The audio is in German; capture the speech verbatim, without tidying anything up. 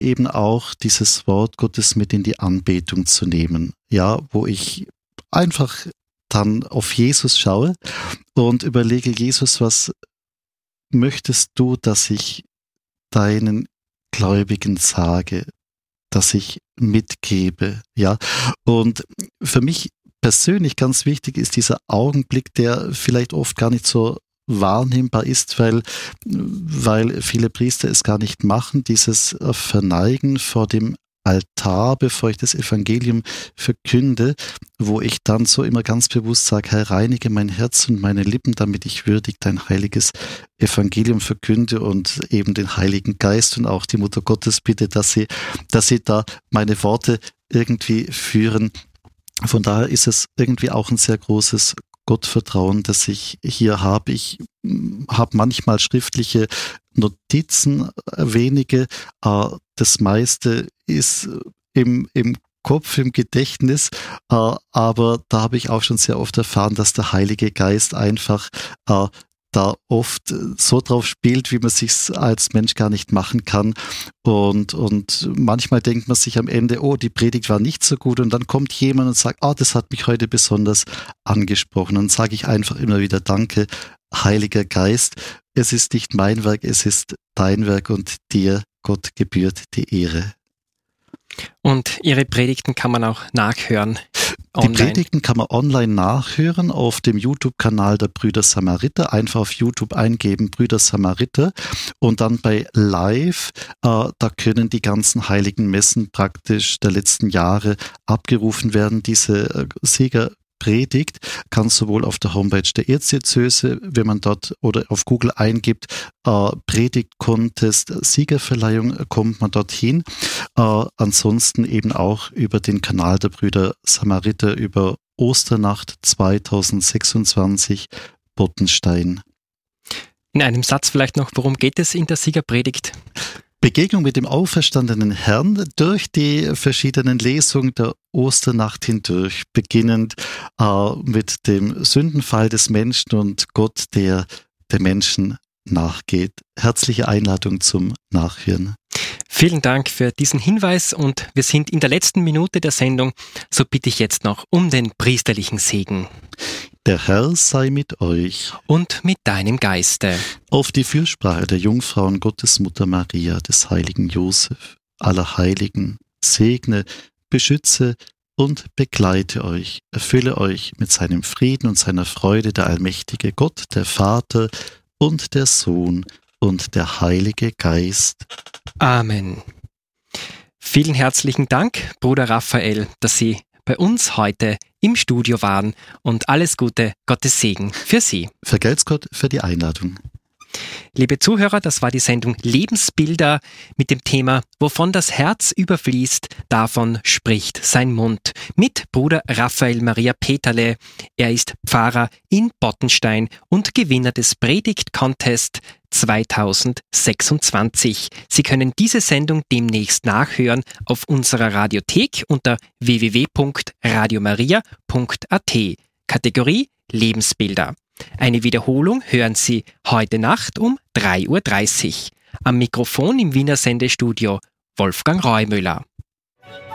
eben auch dieses Wort Gottes mit in die Anbetung zu nehmen. Ja, wo ich einfach dann auf Jesus schaue und überlege, Jesus, was möchtest du, dass ich deinen Gläubigen sage, dass ich mitgebe, ja? Und für mich persönlich ganz wichtig ist dieser Augenblick, der vielleicht oft gar nicht so wahrnehmbar ist, weil, weil viele Priester es gar nicht machen, dieses Verneigen vor dem Altar, bevor ich das Evangelium verkünde, wo ich dann so immer ganz bewusst sage, Herr, reinige mein Herz und meine Lippen, damit ich würdig dein heiliges Evangelium verkünde und eben den Heiligen Geist und auch die Mutter Gottes bitte, dass sie, dass sie da meine Worte irgendwie führen. Von daher ist es irgendwie auch ein sehr großes Gottvertrauen, das ich hier habe. Ich habe manchmal schriftliche Notizen, wenige. Das meiste ist im, im Kopf, im Gedächtnis, aber da habe ich auch schon sehr oft erfahren, dass der Heilige Geist einfach da oft so drauf spielt, wie man sich's als Mensch gar nicht machen kann. Und, und manchmal denkt man sich am Ende, oh, die Predigt war nicht so gut. Und dann kommt jemand und sagt, ah, das hat mich heute besonders angesprochen. Dann sage ich einfach immer wieder Danke, Heiliger Geist. Es ist nicht mein Werk, es ist dein Werk und dir, Gott, gebührt die Ehre. Und Ihre Predigten kann man auch nachhören. Die online. Predigten kann man online nachhören auf dem YouTube-Kanal der Brüder Samariter. Einfach auf YouTube eingeben, Brüder Samariter. Und dann bei Live, äh, da können die ganzen heiligen Messen praktisch der letzten Jahre abgerufen werden. Diese äh, Sieger Predigt kann sowohl auf der Homepage der Erzdiözese, wenn man dort oder auf Google eingibt, äh, Predigt-Contest, Siegerverleihung, kommt man dorthin. Äh, ansonsten eben auch über den Kanal der Brüder Samariter über Osternacht zweitausendsechsundzwanzig Bottenstein. In einem Satz vielleicht noch, worum geht es in der Siegerpredigt? Begegnung mit dem auferstandenen Herrn durch die verschiedenen Lesungen der Osternacht hindurch, beginnend äh, mit dem Sündenfall des Menschen und Gott, der der Menschen nachgeht. Herzliche Einladung zum Nachhören. Vielen Dank für diesen Hinweis und wir sind in der letzten Minute der Sendung, so bitte ich jetzt noch um den priesterlichen Segen. Der Herr sei mit euch. Und mit deinem Geiste. Auf die Fürsprache der Jungfrauen Gottesmutter Maria, des heiligen Josef, aller Heiligen, segne, beschütze und begleite euch, erfülle euch mit seinem Frieden und seiner Freude der allmächtige Gott, der Vater und der Sohn und der Heilige Geist. Amen. Vielen herzlichen Dank, Bruder Raphael, dass Sie bei uns heute im Studio waren und alles Gute, Gottes Segen für Sie. Vergelt's Gott für die Einladung. Liebe Zuhörer, das war die Sendung Lebensbilder mit dem Thema Wovon das Herz überfließt, davon spricht sein Mund. Mit Bruder Raphael Maria Peterle. Er ist Pfarrer in Bottenstein und Gewinner des Predigt-Contest zweitausendsechsundzwanzig. Sie können diese Sendung demnächst nachhören auf unserer Radiothek unter w w w punkt radio maria punkt a t. Kategorie Lebensbilder. Eine Wiederholung hören Sie heute Nacht um drei Uhr dreißig. Am Mikrofon im Wiener Sendestudio Wolfgang Reumüller.